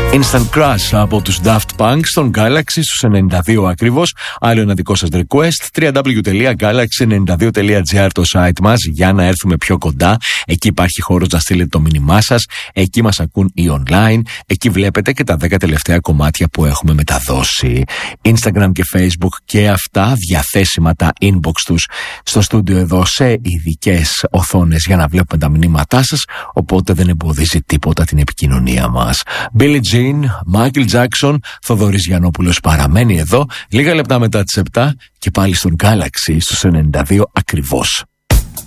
Instant Crush από τους Daft Punk στον Galaxy στους 92 ακριβώς. Άλλο ένα δικό σας request, www.galaxy92.gr το site μας, για να έρθουμε πιο κοντά. Εκεί υπάρχει χώρος να στείλετε το μήνυμά σας. Εκεί μας ακούν οι online. Εκεί βλέπετε και τα 10 τελευταία κομμάτια που έχουμε μεταδώσει. Instagram και Facebook και αυτά διαθέσιμα τα inbox τους στο στούντιο εδώ σε ειδικές οθόνες για να βλέπουμε τα μηνύματά σας. Οπότε δεν εμποδίζει τίποτα την επικοινωνία μας. Billie Jean, Michael Jackson, Θοδωρής Γιαννόπουλος παραμένει εδώ λίγα λεπτά μετά τις 7 και πάλι στον Galaxy στους 92 ακριβώς.